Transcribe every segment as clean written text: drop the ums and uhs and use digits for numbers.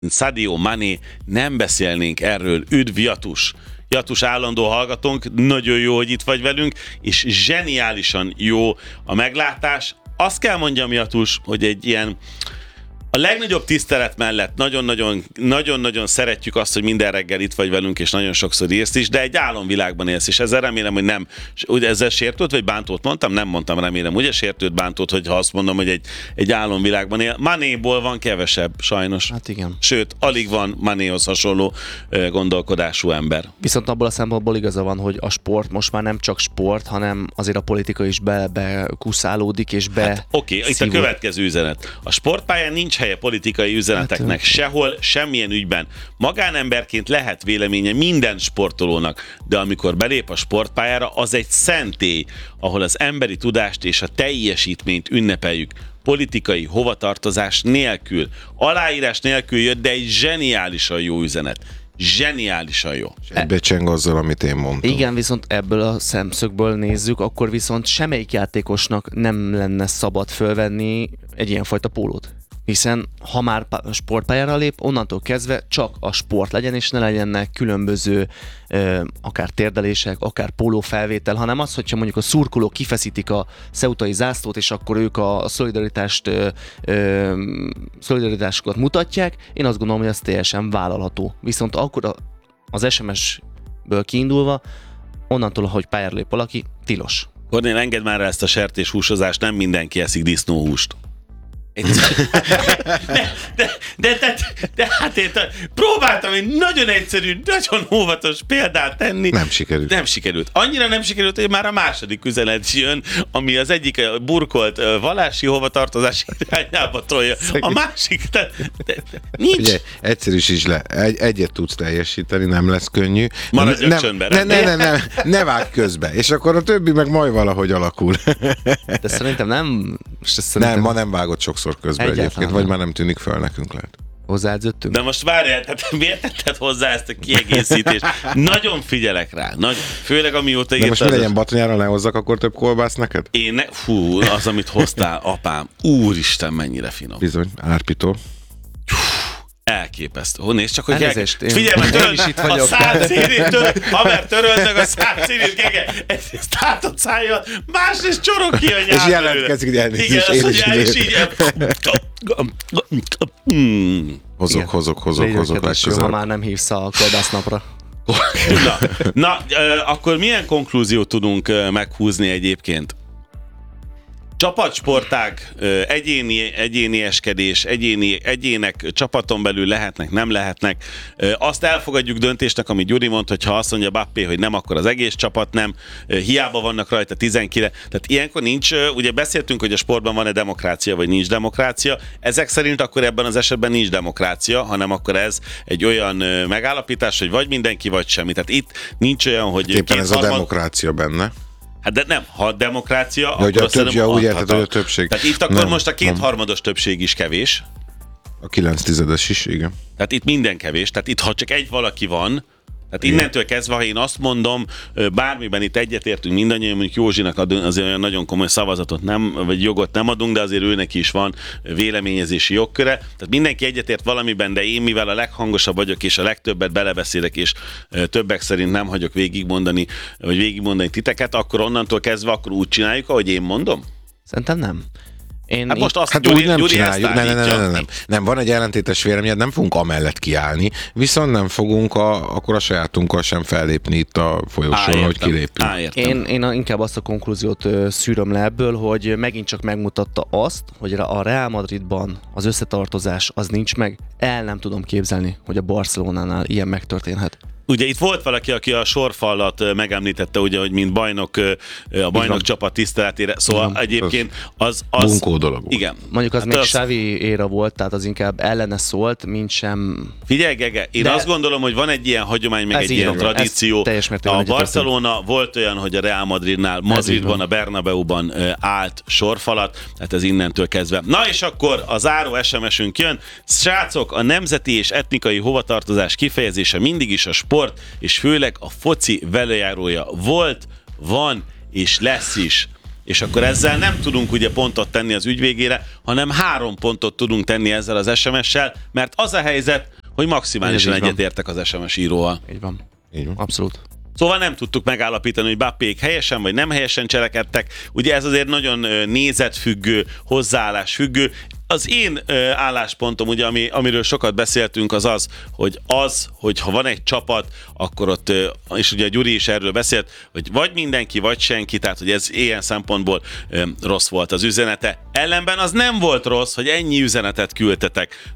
Sadio Mané, nem beszélnénk erről. Üdv Jatus! Jatus állandó hallgatónk, nagyon jó, hogy itt vagy velünk, és zseniálisan jó a meglátás. Azt kell mondjam, Jatus, hogy egy ilyen a legnagyobb tisztelet mellett nagyon-nagyon szeretjük azt, hogy minden reggel itt vagy velünk, és nagyon sokszor írsz is, de egy álomvilágban élsz, és ezzel remélem, hogy nem. Ugye ezzel sértőt vagy bántót mondtam? Nem mondtam, remélem. Ugye sértőt, bántót, hogyha azt mondom, hogy egy álomvilágban él. Manéból van kevesebb, sajnos. Hát igen. Sőt, alig van Manéhoz hasonló gondolkodású ember. Viszont abból a szempontból igaza van, hogy a sport most már nem csak sport, hanem azért a politika is bekuszálódik, és Oké, itt a következő üzenet. A sportpályán nincs helye politikai üzeneteknek, sehol, semmilyen ügyben. Magánemberként lehet véleménye minden sportolónak, de amikor belép a sportpályára, az egy szentély, ahol az emberi tudást és a teljesítményt ünnepeljük. Politikai hovatartozás nélkül, aláírás nélkül jött, de egy zseniálisan jó üzenet. Zseniálisan jó. Becseng azzal, amit én mondtam. Igen, viszont ebből a szemszögből nézzük, akkor viszont semmelyik játékosnak nem lenne szabad fölvenni egy ilyenfajta pólót. Hiszen ha már sportpályára lép, onnantól kezdve csak a sport legyen, és ne legyenek különböző akár térdelések, akár pólófelvétel, hanem az, hogyha mondjuk a szurkolók kifeszítik a ceutai zászlót, és akkor ők a szolidaritásukat mutatják, én azt gondolom, hogy ez teljesen vállalható. Viszont akkor az SMS-ből kiindulva, onnantól, hogy pályára lép valaki, tilos. Kornél, engedd már ezt a sertéshúsozást, nem mindenki eszik disznóhúst. De hát én próbáltam egy nagyon egyszerű, nagyon óvatos példát tenni. Nem sikerült. Annyira nem sikerült, hogy már a második üzenet jön, ami az egyik burkolt vallási hovatartozás irányába tolja. A másik, nincs. Ugye, egyszerűsíts le. Egyet tudsz teljesíteni, nem lesz könnyű. Maradjak csöndben. Ne vágj közbe. És akkor a többi meg majd valahogy alakul. De szerintem nem. Nem, ma nem vágott sokszor közben egyébként, nem. Vagy már nem tűnik föl nekünk, lehet. Hozzáedződtünk? De most várjál, tehát miért tetted hozzá ezt a kiegészítést? Nagyon figyelek rá, főleg amióta írtad. De most mi legyen, Batonyára ne hozzak akkor több kolbász neked? Az, amit hoztál, apám, úristen, mennyire finom. Bizony, Árpitól. Elképesztő. Nézd csak, hogy figyelj, mert töröld a szálcédétől, haver, töröld meg a szálcédét, ezt átad szájjal, másrészt csorog ki a nyár. És jelentkezik, hogy elnézést. Igen, az, hogy és így... Hozok. Ha már nem hívsz a kolbásznapra. Na, akkor milyen konklúziót tudunk meghúzni egyébként? Csapatsportág, egyénieskedés, egyének csapaton belül lehetnek, nem lehetnek. Azt elfogadjuk döntésnek, amit Gyuri mondta, hogy ha azt mondja Bappé, hogy nem, akkor az egész csapat nem. Hiába vannak rajta 19. Tehát ilyenkor nincs, ugye beszéltünk, hogy a sportban van-e demokrácia, vagy nincs demokrácia. Ezek szerint akkor ebben az esetben nincs demokrácia, hanem akkor ez egy olyan megállapítás, hogy vagy mindenki, vagy semmi. Tehát itt nincs olyan, hogy... Éppen ez a demokrácia benne. Hát de nem, ha a demokrácia, de akkor azt többség, úgy érted, hogy a többség. Tehát itt akkor most a kétharmados többség is kevés. A 9/10 is, igen. Tehát itt minden kevés. Tehát itt, ha csak egy valaki van, tehát innentől kezdve, ha én azt mondom, bármiben itt egyetértünk mindannyian, mondjuk Józsinak azért olyan nagyon komoly szavazatot nem, vagy jogot nem adunk, de azért őnek is van véleményezési jogköre. Tehát mindenki egyetért valamiben, de én, mivel a leghangosabb vagyok, és a legtöbbet belebeszélek, és többek szerint nem hagyok végigmondani titeket, akkor onnantól kezdve akkor úgy csináljuk, ahogy én mondom? Szerintem nem. Hát most azt úgy nem csináljuk. Nem, van egy ellentétes véleményed, nem fogunk amellett kiállni, viszont nem fogunk akkor a sajátunkkal sem fellépni itt a folyosón, hogy kilépünk. Én inkább azt a konklúziót szűröm le ebből, hogy megint csak megmutatta azt, hogy a Real Madridban az összetartozás az nincs meg. El nem tudom képzelni, hogy a Barcelonánál ilyen megtörténhet. Ugye itt volt valaki, aki a sorfallat megemlítette, ugye, hogy mint bajnok, a bajnok csapat tiszteletére, szóval egyébként az... Bunkó dolog. Igen. Mondjuk az még Xavi éra volt, tehát az inkább ellene szólt, mint sem... Figyelj, Gege, én azt gondolom, hogy van egy ilyen hagyomány, meg egy ilyen tradíció. A Barcelona volt olyan, hogy a Real Madridban, a Bernabeuban állt sorfalat, tehát ez innentől kezdve. Na és akkor a záró SMS-ünk jön. Srácok, a nemzeti és etnikai hovatartozás kifejezése mindig is a sport, és főleg a foci velejárója volt, van és lesz is. és akkor ezzel nem tudunk ugye pontot tenni az ügy végére, hanem 3 pontot tudunk tenni ezzel az SMS-sel, mert az a helyzet, hogy maximálisan egyetértek az SMS íróval. Így van. Így van. Abszolút. Szóval nem tudtuk megállapítani, hogy Bappék helyesen vagy nem helyesen cselekedtek. Ugye ez azért nagyon nézetfüggő, hozzáállásfüggő. Az én álláspontom, ugye, amiről sokat beszéltünk, hogy ha van egy csapat, akkor ott, és ugye Gyuri is erről beszélt, hogy vagy mindenki, vagy senki, tehát hogy ez ilyen szempontból rossz volt az üzenete. Ellenben az nem volt rossz, hogy ennyi üzenetet küldtetek.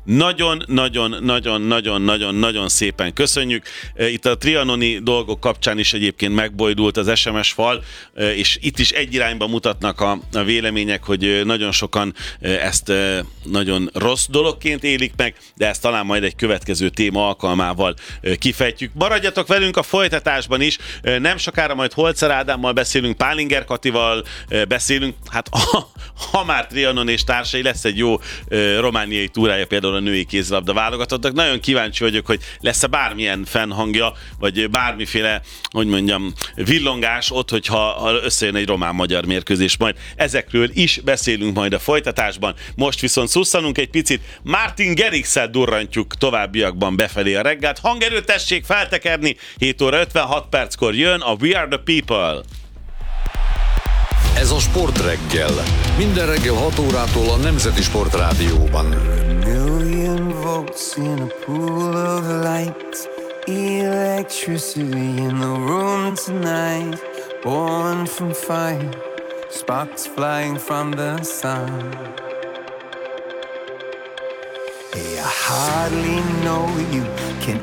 Nagyon szépen köszönjük. Itt a trianoni dolgok kapcsán is egyébként megbojdult az SMS fal, és itt is egy irányba mutatnak a vélemények, hogy nagyon sokan ezt nagyon rossz dologként élik meg, de ezt talán majd egy következő téma alkalmával kifejtjük. Maradjatok velünk a folytatásban is, nem sokára majd Holzer Ádámmal beszélünk, Pálinger Katival beszélünk, hát ha már Trianon és társai, lesz egy jó romániai túrája például a női kézilabda válogatottnak. Nagyon kíváncsi vagyok, hogy lesz-e bármilyen fennhangja, vagy bármiféle, hogy mondjam, villongás ott, hogyha összejön egy román-magyar mérkőzés. Majd ezekről is beszélünk majd a folytatásban. Most viszont szusszanunk egy picit, Martin Garrixsel durrantjuk továbbiakban befelé a reggelt. Hangerőt tessék feltekerni, 7 óra 56 perckor jön a We Are The People. Ez a Sportreggel. Minden reggel 6 órától a Nemzeti Sportrádióban. Million volts in a pool of light, electricity in the room tonight, born from fire, sparks flying from the sun. Hey, I hardly know you, can